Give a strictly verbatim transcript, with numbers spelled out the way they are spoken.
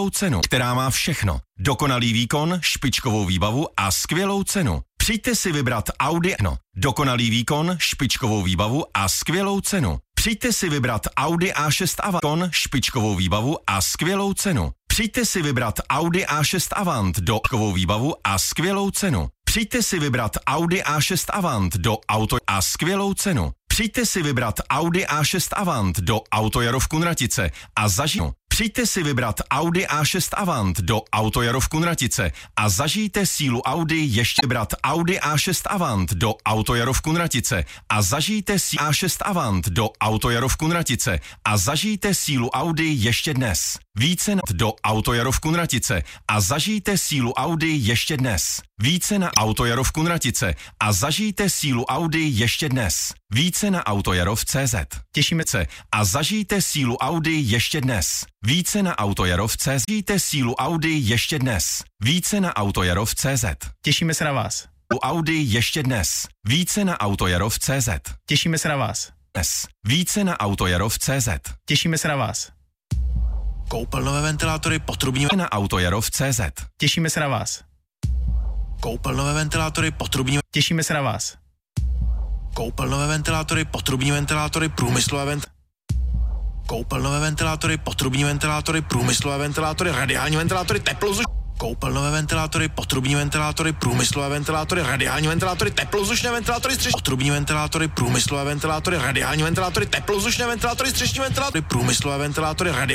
skvělou cenu, která má všechno. Dokonalý výkon, špičkovou výbavu a skvělou cenu. Přijďte si vybrat Audi no. Dokonalý výkon, špičkovou výbavu a skvělou cenu. Přijďte si vybrat Audi A šest Avant, špičkovou výbavu a skvělou cenu. Přijďte si vybrat Audi A šest Avant do špičkovou výbavu a skvělou cenu. Přijďte si vybrat Audi A šest Avant do auto a skvělou cenu. Přijďte si vybrat Audi A šest Avant do Autojaro v Kunratice a zažijte. Přijďte si vybrat Audi A šest Avant do Autojaro v Kunratice a zažijte sílu Audi ještě vybrat Audi A šest Avant do Autojaro v Kunratice a zažijte sílu A šest Avant do Autojaro v Kunratice a zažijte sílu Audi ještě dnes. Více na do Autojaro v Kunratice a zažijte sílu Audi ještě dnes. Více na Autojaro v Kunratice a zažijte sílu Audi ještě dnes. Více na Autojarov tečka cé zet. Těšíme se a zažijte sílu Audi ještě dnes. Více na Autojarov tečka cé zet. Zažijte sílu Audi ještě dnes. Více na Autojarov tečka cé zet. Těšíme se na vás. U Audi ještě dnes. Více na Autojarov tečka cé zet. Těšíme se na vás. Dnes. Více na Autojarov tečka cé zet. Těšíme se na vás. Koupelnové ventilátory, potrubní na Autojarov tečka cé zet. Těšíme se na vás. Koupelnové ventilátory, potrubní Těšíme se na vás. Koupelnové ventilátory, potrubní ventilátory, průmyslové ventilátory. Koupelnové ventilátory, potrubní ventilátory, průmyslové ventilátory, radiální ventilátory, teplozdušné. Koupelnové ventilátory, potrubní ventilátory, průmyslové ventilátory, radiální ventilátory, teplozdušné ventilátory, střešní. Potrubní ventilátory, průmyslové ventilátory, radiální ventilátory, teplozdušné ventilátory, střešní ventilátory, průmyslové ventilátory, radiální